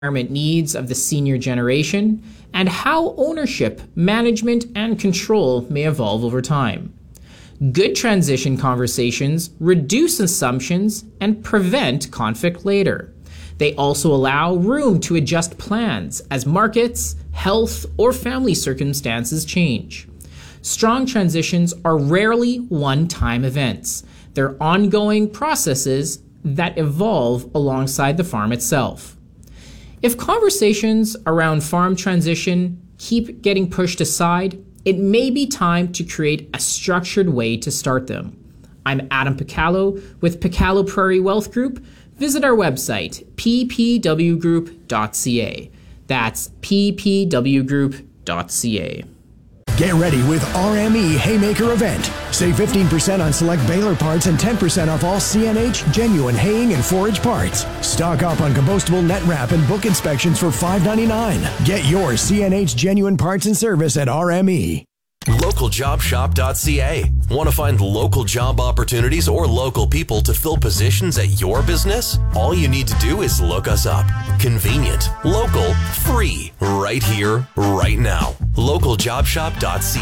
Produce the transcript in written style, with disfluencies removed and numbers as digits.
retirement needs of the senior generation, and how ownership, management, and control may evolve over time. Good transition conversations reduce assumptions and prevent conflict later. They also allow room to adjust plans as markets, health, or family circumstances change. Strong transitions are rarely one-time events. They're ongoing processes that evolve alongside the farm itself. If conversations around farm transition keep getting pushed aside, it may be time to create a structured way to start them. I'm Adam Picallo with Picallo Prairie Wealth Group. Visit our website, ppwgroup.ca. That's ppwgroup.ca. Get ready with RME Haymaker event. Save 15% on select baler parts and 10% off all CNH genuine haying and forage parts. Stock up on compostable net wrap and book inspections for $5.99. Get your CNH genuine parts and service at RME. LocalJobShop.ca. Want to find local job opportunities or local people to fill positions at your business? All you need to do is look us up. Convenient, local, free, right here, right now. LocalJobShop.ca.